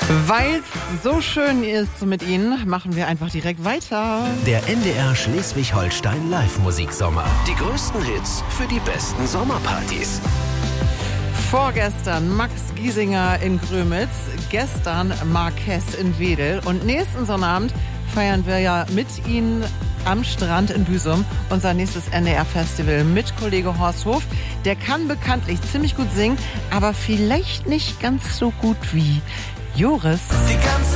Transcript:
Weil es so schön ist mit Ihnen, machen wir einfach direkt weiter. Der NDR Schleswig-Holstein Live-Musiksommer. Die größten Hits für die besten Sommerpartys. Vorgestern Max Giesinger in Grömitz, gestern Marquez in Wedel und nächsten Sonnabend feiern wir ja mit Ihnen am Strand in Büsum unser nächstes NDR-Festival mit Kollege Horst Hof. Der kann bekanntlich ziemlich gut singen, aber vielleicht nicht ganz so gut wie Joris. Die ganze